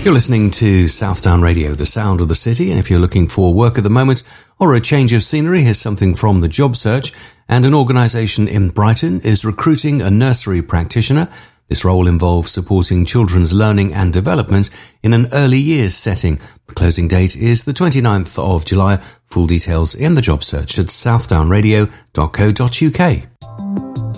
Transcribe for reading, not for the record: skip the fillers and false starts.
You're listening to Southdown Radio, the sound of the city, and if you're looking for work at the moment or a change of scenery, here's something from the job search. And an organisation in Brighton is recruiting a nursery practitioner. This role involves supporting children's learning and development in an early years setting. The closing date is the 29th of July. Full details in the job search at southdownradio.co.uk.